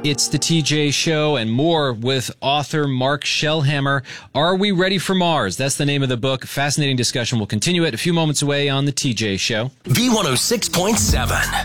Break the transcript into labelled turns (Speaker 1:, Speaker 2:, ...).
Speaker 1: It's the TJ Show and more with author Mark Shellhammer. Are We Ready for Mars? That's the name of the book. Fascinating discussion. We'll continue it a few moments away on the TJ Show.
Speaker 2: V106.7.